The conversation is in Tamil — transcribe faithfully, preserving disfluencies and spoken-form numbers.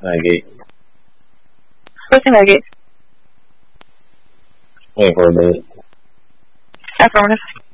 Maggie. What's Maggie? Wait for a minute. Affirmative.